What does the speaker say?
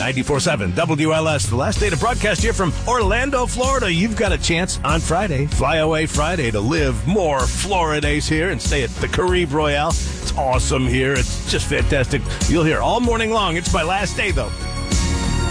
94.7 WLS, the last day to broadcast here from Orlando, Florida. You've got a chance on Friday, Fly Away Friday, to live more Florida days here and stay at the Caribe Royale. It's awesome here. It's just fantastic. You'll hear all morning long. It's my last day, though.